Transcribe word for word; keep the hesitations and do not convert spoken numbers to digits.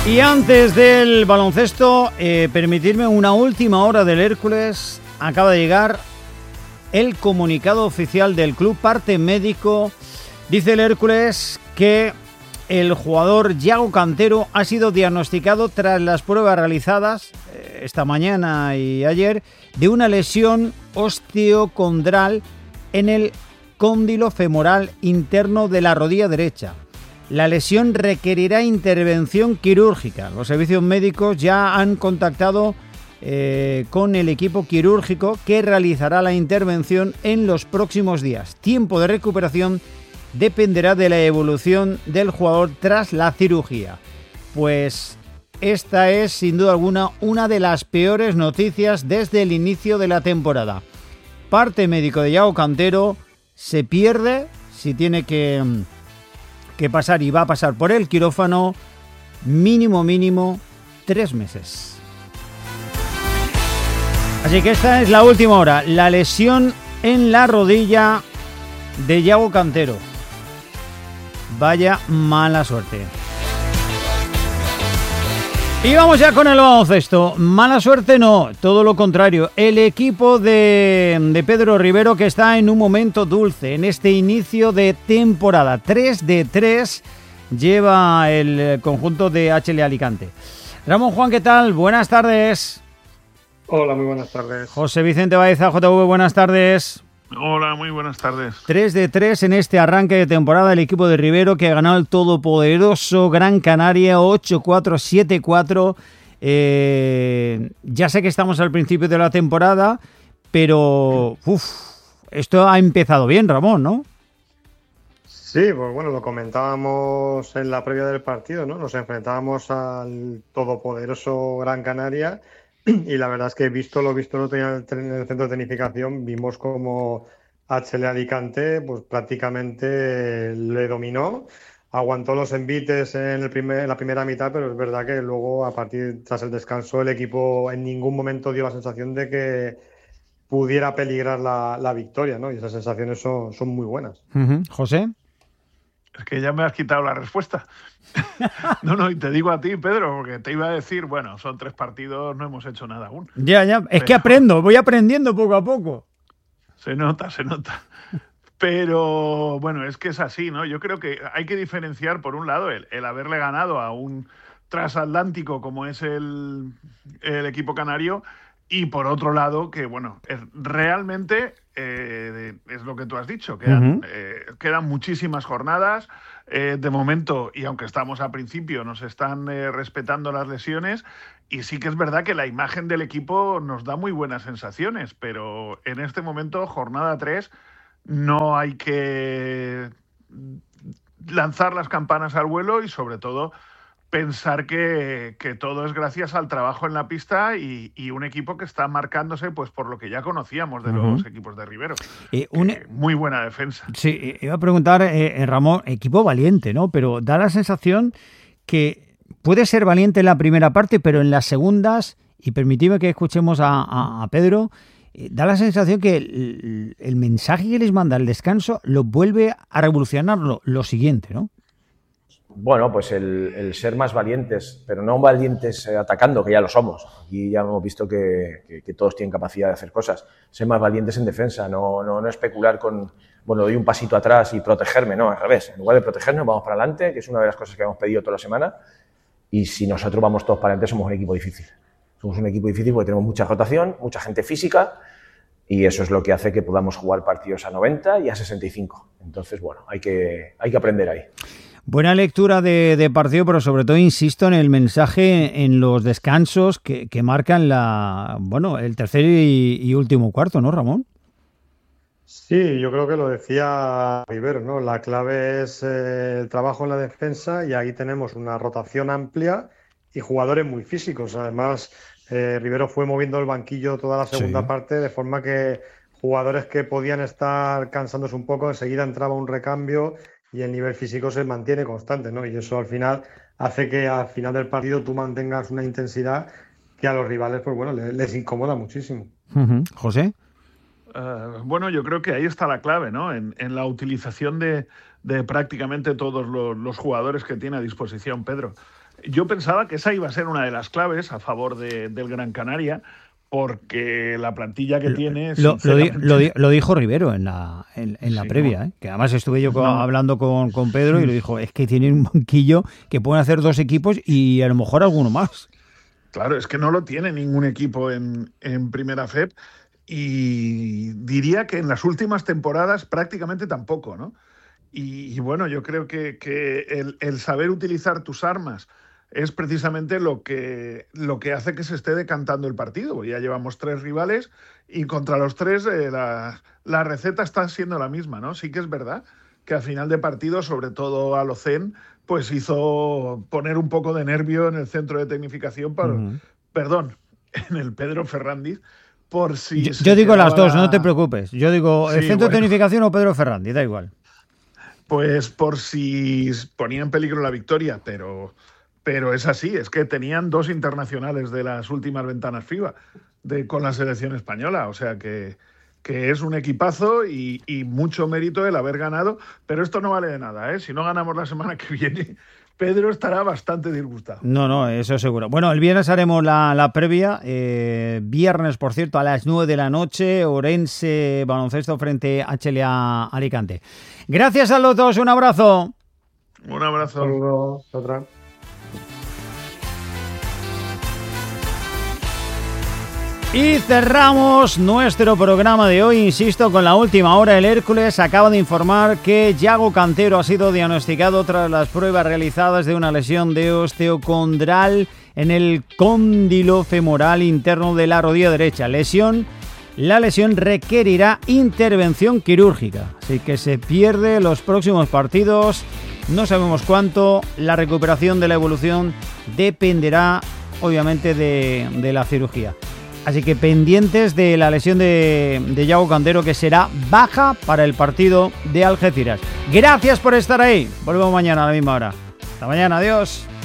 Y antes del baloncesto, eh, permitirme una última hora del Hércules. Acaba de llegar el comunicado oficial del club, parte médico. Dice el Hércules que el jugador Yago Cantero ha sido diagnosticado tras las pruebas realizadas eh, esta mañana y ayer de una lesión osteocondral en el cóndilo femoral interno de la rodilla derecha. La lesión requerirá intervención quirúrgica. Los servicios médicos ya han contactado eh, con el equipo quirúrgico que realizará la intervención en los próximos días. Tiempo de recuperación dependerá de la evolución del jugador tras la cirugía. Pues esta es, sin duda alguna, una de las peores noticias desde el inicio de la temporada. Parte médico de Yago Cantero se pierde, si tiene que... que pasar y va a pasar por el quirófano mínimo, mínimo, tres meses. Así que esta es la última hora. La lesión en la rodilla de Yago Cantero. Vaya mala suerte. Y vamos ya con el baloncesto. Mala suerte no, todo lo contrario. El equipo de, de Pedro Rivero, que está en un momento dulce en este inicio de temporada. tres de tres lleva el conjunto de H L Alicante. Ramón Juan, ¿qué tal? Buenas tardes. Hola, muy buenas tardes. José Vicente Baeza, J V, buenas tardes. Hola, muy buenas tardes. tres de tres en este arranque de temporada el equipo de Rivero, que ha ganado el todopoderoso Gran Canaria ocho cuatro, siete cuatro. Eh, ya sé que estamos al principio de la temporada, pero uf, esto ha empezado bien, Ramón, ¿no? Sí, pues bueno, lo comentábamos en la previa del partido, ¿no? Nos enfrentábamos al todopoderoso Gran Canaria. Y la verdad es que visto lo visto lo tenía en el centro de tecnificación, vimos como H L Alicante pues prácticamente le dominó, aguantó los envites en, el primer, en la primera mitad, pero es verdad que luego a partir tras el descanso el equipo en ningún momento dio la sensación de que pudiera peligrar la, la victoria, ¿no? Y esas sensaciones son, son muy buenas. Uh-huh. José. Es que ya me has quitado la respuesta. No, no, y te digo a ti, Pedro, porque te iba a decir, bueno, son tres partidos, no hemos hecho nada aún. Ya, ya, es Pero... que aprendo, voy aprendiendo poco a poco. Se nota, se nota. Pero, bueno, es que es así, ¿no? Yo creo que hay que diferenciar, por un lado, el, el haberle ganado a un transatlántico como es el, el equipo canario, y por otro lado, que, bueno, es, realmente eh, es lo que tú has dicho, quedan, uh-huh. eh, quedan muchísimas jornadas. Eh, de momento, y aunque estamos a principio, nos están eh, respetando las lesiones, y sí que es verdad que la imagen del equipo nos da muy buenas sensaciones, pero en este momento, jornada tres, no hay que lanzar las campanas al vuelo y sobre todo pensar que, que todo es gracias al trabajo en la pista y, y un equipo que está marcándose pues por lo que ya conocíamos de uh-huh. los equipos de Rivero. Eh, un... Muy buena defensa. Sí, iba a preguntar, eh, Ramón, equipo valiente, ¿no? Pero da la sensación que puede ser valiente en la primera parte, pero en las segundas, y permitidme que escuchemos a, a, a Pedro, eh, da la sensación que el, el mensaje que les manda el descanso lo vuelve a revolucionar lo, lo siguiente, ¿no? Bueno, pues el, el ser más valientes, pero no valientes atacando, que ya lo somos. Aquí ya hemos visto que, que, que todos tienen capacidad de hacer cosas. Ser más valientes en defensa, no, no, no especular con, bueno, doy un pasito atrás y protegerme, no, al revés. En lugar de protegernos, vamos para adelante, que es una de las cosas que hemos pedido toda la semana. Y si nosotros vamos todos para adelante, somos un equipo difícil. Somos un equipo difícil porque tenemos mucha rotación, mucha gente física, y eso es lo que hace que podamos jugar partidos a noventa y a sesenta y cinco. Entonces, bueno, hay que, hay que aprender ahí. Buena lectura de, de partido, pero sobre todo insisto en el mensaje en los descansos que, que marcan la, bueno, el tercer y, y último cuarto, ¿no, Ramón? Sí, yo creo que lo decía Rivero, ¿no? La clave es eh, el trabajo en la defensa y ahí tenemos una rotación amplia y jugadores muy físicos. Además, eh, Rivero fue moviendo el banquillo toda la segunda sí. parte, de forma que jugadores que podían estar cansándose un poco, enseguida entraba un recambio y el nivel físico se mantiene constante, ¿no? Y eso al final hace que al final del partido tú mantengas una intensidad que a los rivales, pues bueno, les, les incomoda muchísimo. Uh-huh. ¿José? Uh, bueno, yo creo que ahí está la clave, ¿no? En, en la utilización de, de prácticamente todos los, los jugadores que tiene a disposición Pedro. Yo pensaba que esa iba a ser una de las claves a favor de, del Gran Canaria, porque la plantilla que tiene... Lo, lo, di, lo, di, lo dijo Rivero en la, en, en la sí, previa, ¿no? ¿eh? Que además estuve yo no. hablando con, con Pedro y lo dijo, es que tienen un banquillo que pueden hacer dos equipos y a lo mejor alguno más. Claro, es que no lo tiene ningún equipo en, en Primera F E P y diría que en las últimas temporadas prácticamente tampoco, ¿no? Y, y bueno, yo creo que, que el, el saber utilizar tus armas es precisamente lo que, lo que hace que se esté decantando el partido. Ya llevamos tres rivales y contra los tres eh, la, la receta está siendo la misma, ¿no? Sí que es verdad que a final de partido, sobre todo a Locén, pues hizo poner un poco de nervio en el centro de tecnificación, para, uh-huh. perdón, en el Pedro Ferrandiz, por si... Yo, yo digo las dos, la... no te preocupes. Yo digo, ¿el sí, centro bueno. de tecnificación o Pedro Ferrandiz? Da igual. Pues por si ponía en peligro la victoria, pero... Pero es así, es que tenían dos internacionales de las últimas ventanas FIBA de, con la selección española, o sea que, que es un equipazo y, y mucho mérito el haber ganado, pero esto no vale de nada, ¿eh? Si no ganamos la semana que viene, Pedro estará bastante disgustado. No, no, eso seguro. Bueno, el viernes haremos la, la previa, eh, viernes, por cierto, a las nueve de la noche, Orense baloncesto frente a H L A Alicante. Gracias a los dos, un abrazo. Un abrazo. Saludos, otra. Y cerramos nuestro programa de hoy, insisto, con la última hora. El Hércules acaba de informar que Yago Cantero ha sido diagnosticado tras las pruebas realizadas de una lesión de osteocondral en el cóndilo femoral interno de la rodilla derecha. Lesión, la lesión requerirá intervención quirúrgica, así que se pierde los próximos partidos. No sabemos cuánto. La recuperación de la evolución dependerá, obviamente, de, de la cirugía. Así que pendientes de la lesión de, de Yago Cantero, que será baja para el partido de Algeciras. Gracias por estar ahí. Volvemos mañana a la misma hora. Hasta mañana. Adiós.